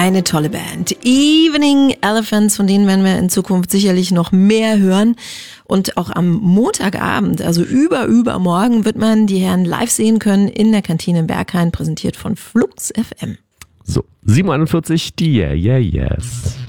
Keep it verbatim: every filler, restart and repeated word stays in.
Eine tolle Band. Evening Elephants, von denen werden wir in Zukunft sicherlich noch mehr hören. Und auch am Montagabend, also über, übermorgen, wird man die Herren live sehen können in der Kantine in Berghain, präsentiert von Flux F M. So, sieben Uhr einundvierzig, die Yeah, Yeah, Yes.